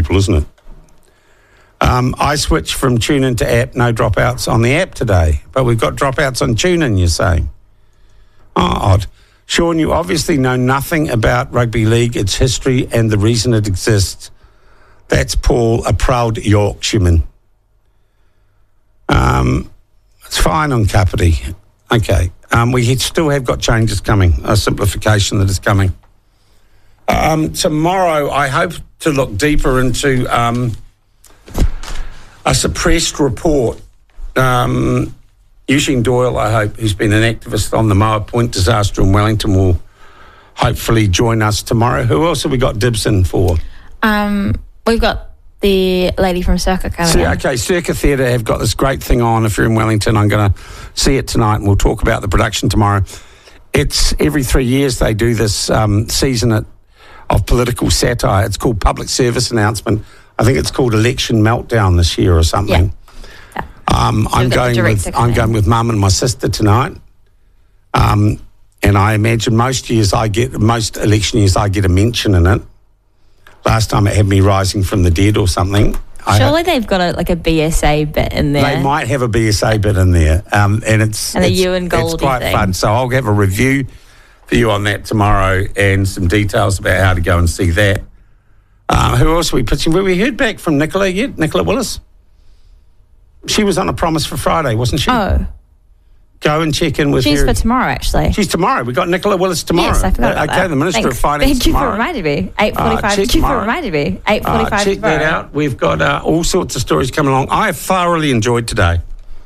people, isn't it? I switched from TuneIn to app, no dropouts on the app today, but we've got dropouts on TuneIn, you're saying. Oh, odd. Sean, you obviously know nothing about rugby league, its history, and the reason it exists. That's Paul, a proud Yorkshireman. It's fine on Kapiti. Okay. We still have got changes coming, a simplification that is coming. Tomorrow, I hope to look deeper into a suppressed report. Eugene Doyle, I hope, who's been an activist on the Moa Point disaster in Wellington, will hopefully join us tomorrow. Who else have we got dibs in for? We've got the lady from Circa coming in. Okay, Circa Theatre have got this great thing on. If you're in Wellington, I'm going to see it tonight, and we'll talk about the production tomorrow. It's every 3 years they do this season of political satire. It's called Public Service Announcement. I think it's called Election Meltdown this year or something. Yeah. I'm going with Mum and my sister tonight. And I imagine most election years I get a mention in it. Last time it had me rising from the dead or something. Surely they've got a BSA bit in there. They might have a BSA bit in there. And the Ewan Goldie it's quite thing. fun. So I'll have a review for you on that tomorrow and some details about how to go and see that. Who else are we pitching? Well, we heard back from Nicola yet? Nicola Willis? She was on a promise for Friday, wasn't she? Oh. Go and check in with her. She's for tomorrow, actually. She's tomorrow. We've got Nicola Willis tomorrow. Yes, I forgot about that. Okay, the Minister Thanks. of Finance Thank you tomorrow. for reminding me. 8:45. Thank you for reminding me. 8:45 Check that out. We've got all sorts of stories coming along. I have thoroughly enjoyed today.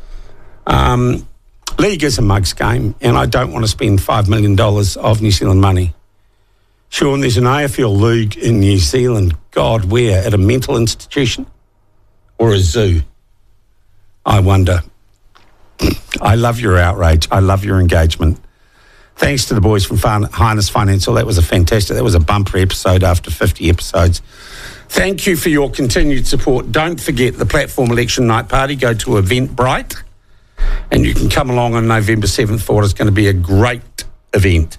League is a mugs game, and I don't want to spend $5 million of New Zealand money. Sean, there's an AFL league in New Zealand. God, where? At a mental institution or a zoo? I wonder. I love your outrage. I love your engagement. Thanks to the boys from Highness Financial. That was a bumper episode after 50 episodes. Thank you for your continued support. Don't forget the Platform Election Night Party. Go to Eventbrite and you can come along on November 7th for it. It's going to be a great event.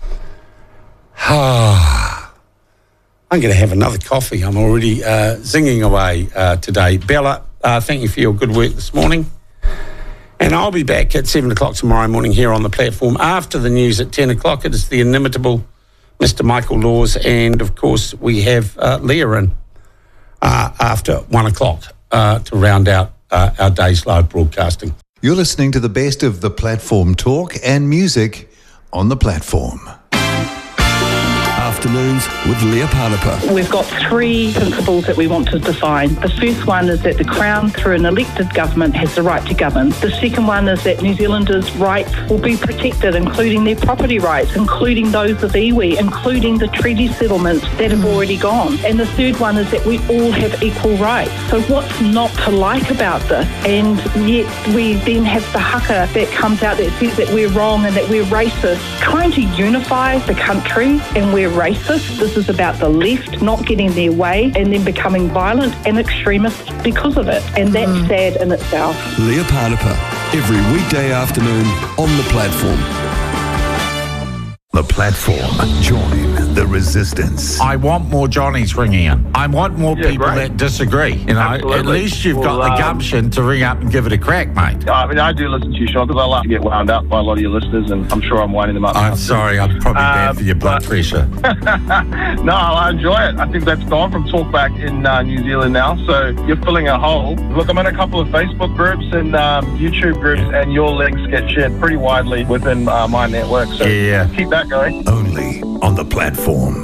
I'm going to have another coffee. I'm already zinging away today. Bella, thank you for your good work this morning. And I'll be back at 7 o'clock tomorrow morning here on the platform after the news at 10 o'clock. It is the inimitable Mr. Michael Laws. And, of course, we have Leah in after 1 o'clock to round out our day's live broadcasting. You're listening to the best of the platform talk and music on the platform. Afternoons with Leah Parnapa. We've got three principles that we want to define. The first one is that the Crown, through an elected government, has the right to govern. The second one is that New Zealanders' rights will be protected, including their property rights, including those of iwi, including the treaty settlements that have already gone. And the third one is that we all have equal rights. So what's not to like about this? And yet we then have the haka that comes out that says that we're wrong and that we're racist, trying to unify the country, and we're racist. This is about the left not getting their way and then becoming violent and extremist because of it. And that's sad in itself. Leah Parnapa, every weekday afternoon on the platform. The platform. Join the resistance. I want more Johnnies ringing in. I want more people that disagree. You know, Absolutely. At least you've got the gumption to ring up and give it a crack, mate. I mean, I do listen to you, Sean, because I like to get wound up by a lot of your listeners, and I'm sure I'm winding them up. I'm sorry, I'm probably bad for your blood pressure. No, I enjoy it. I think that's gone from talkback in New Zealand now, so you're filling a hole. Look, I'm in a couple of Facebook groups and YouTube groups, and your links get shared pretty widely within my network, so keep that going. Only on the platform.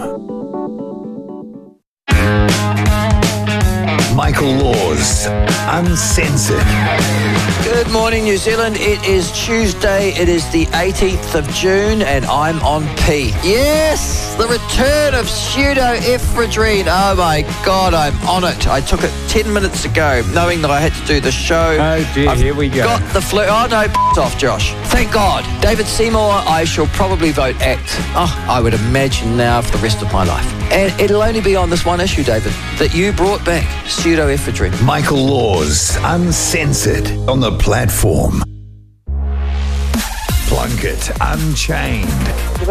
Michael Laws, Uncensored. Good morning, New Zealand. It is Tuesday. It is the 18th of June, and I'm on P. Yes, the return of pseudoephedrine. Oh, my God, I'm on it. I took it 10 minutes ago, knowing that I had to do the show. Oh, dear, here we go. Got the flu. Oh, no, off, Josh. Thank God. David Seymour, I shall probably vote ACT. Oh, I would imagine now for the rest of my life. And it'll only be on this one issue, David, that you brought back pseudoephedrine. Michael Laws, Uncensored on the platform. Plunkett Unchained.